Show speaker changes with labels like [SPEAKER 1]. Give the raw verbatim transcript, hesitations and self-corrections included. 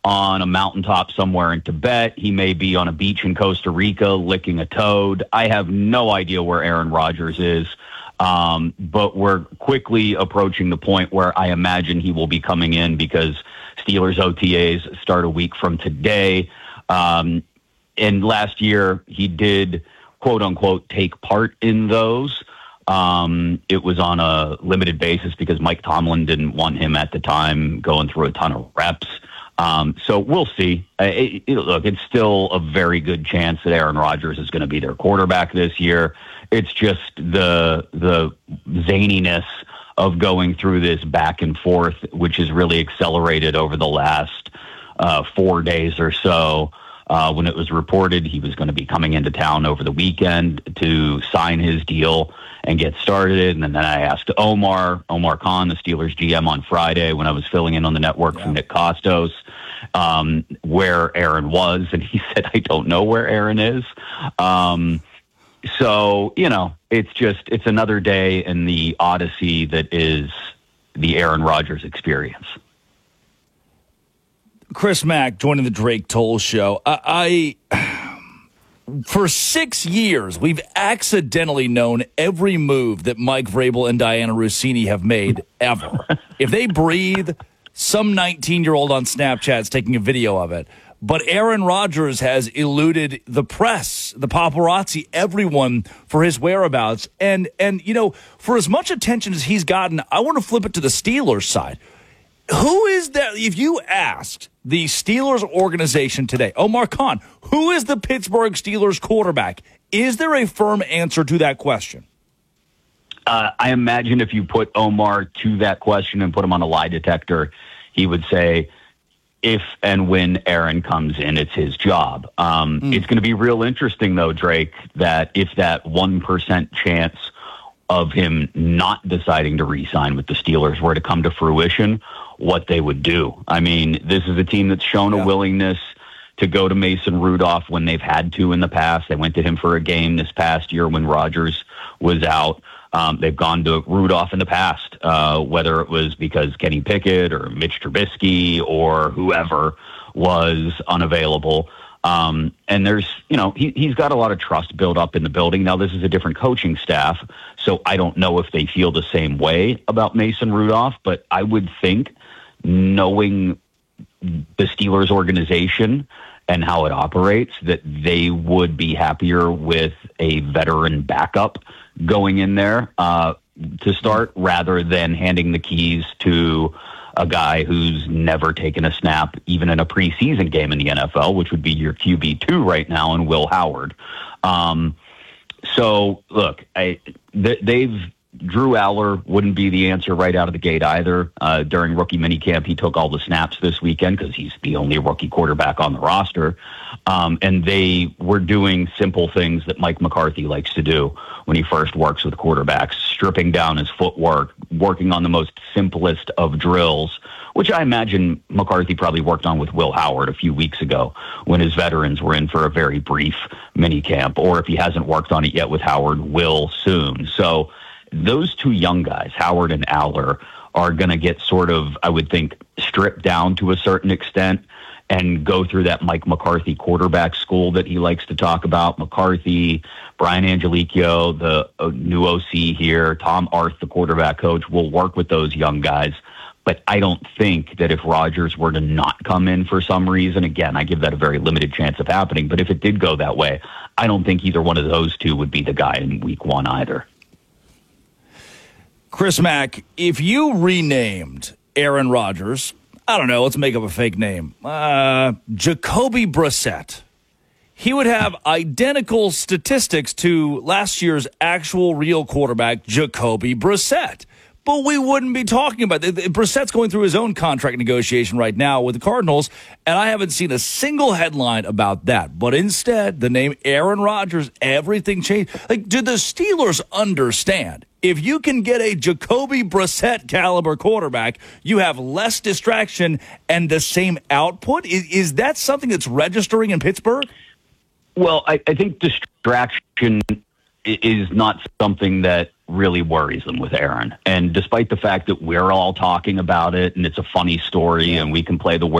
[SPEAKER 1] on a mountaintop somewhere in Tibet. He may be on a beach in Costa Rica licking a toad. I have no idea where Aaron Rodgers is, um, but we're quickly approaching the point where I imagine he will be coming in because Steelers O T As start a week from today. Um, and last year he did, quote unquote, take part in those. Um, it was on a limited basis because Mike Tomlin didn't want him at the time going through a ton of reps. Um, so we'll see. Uh, it, it, look, it's still a very good chance that Aaron Rodgers is going to be their quarterback this year. It's just the the zaniness of going through this back and forth, which has really accelerated over the last uh, four days or so. Uh, when it was reported he was going to be coming into town over the weekend to sign his deal and get started. And then I asked Omar, Omar Khan, the Steelers G M, on Friday when I was filling in on the network yeah. from Nick Costos, um, where Aaron was. And he said, I don't know where Aaron is. Um, so, you know, it's just, it's another day in the odyssey that is the Aaron Rodgers experience.
[SPEAKER 2] Chris Mack joining the Drake Toll Show. I, I, for six years, we've accidentally known every move that Mike Vrabel and Diana Rossini have made ever. If they breathe, some nineteen-year-old on Snapchat is taking a video of it. But Aaron Rodgers has eluded the press, the paparazzi, everyone for his whereabouts. And, and you know, for as much attention as he's gotten, I want to flip it to the Steelers side. Who is that? If you asked the Steelers organization today, Omar Khan, who is the Pittsburgh Steelers quarterback? Is there a firm answer to that question?
[SPEAKER 1] Uh, I imagine if you put Omar to that question and put him on a lie detector, he would say, if and when Aaron comes in, it's his job. Um, mm. It's going to be real interesting, though, Drake, that if that one percent chance of him not deciding to re-sign with the Steelers were to come to fruition, what they would do. I mean, this is a team that's shown yeah. a willingness to go to Mason Rudolph when they've had to in the past. They went to him for a game this past year when Rodgers was out. Um, they've gone to Rudolph in the past, uh, whether it was because Kenny Pickett or Mitch Trubisky or whoever was unavailable. Um, and there's, you know, he, he's got a lot of trust built up in the building. Now, this is a different coaching staff, so I don't know if they feel the same way about Mason Rudolph, but I would think, knowing the Steelers organization and how it operates, that they would be happier with a veteran backup going in there uh, to start rather than handing the keys to a guy who's never taken a snap, even in a preseason game in the N F L, which would be your Q B two right now, and Will Howard. Um, so, look, I, th- they've Drew Aller wouldn't be the answer right out of the gate either. Uh, during rookie minicamp, he took all the snaps this weekend because he's the only rookie quarterback on the roster. Um, and they were doing simple things that Mike McCarthy likes to do when he first works with quarterbacks, stripping down his footwork, working on the most simplest of drills, which I imagine McCarthy probably worked on with Will Howard a few weeks ago when his veterans were in for a very brief minicamp, or if he hasn't worked on it yet with Howard, will soon. So those two young guys, Howard and Aller, are going to get sort of, I would think, stripped down to a certain extent and go through that Mike McCarthy quarterback school that he likes to talk about. McCarthy, Brian Angelicchio, the uh, new O C here, Tom Arth, the quarterback coach, will work with those young guys. But I don't think that if Rodgers were to not come in for some reason, again, I give that a very limited chance of happening, but if it did go that way, I don't think either one of those two would be the guy in week one either.
[SPEAKER 2] Chris Mack, if you renamed Aaron Rodgers, I don't know, let's make up a fake name, uh, Jacoby Brissett, he would have identical statistics to last year's actual real quarterback, Jacoby Brissett. But we wouldn't be talking about it. Brissett's going through his own contract negotiation right now with the Cardinals, and I haven't seen a single headline about that. But instead, the name Aaron Rodgers, everything changed. Like, do the Steelers understand? If you can get a Jacoby Brissett caliber quarterback, you have less distraction and the same output? Is, is that something that's registering in Pittsburgh?
[SPEAKER 1] Well, I, I think distraction is not something that really worries them with Aaron. And despite the fact that we're all talking about it and it's a funny story and we can play the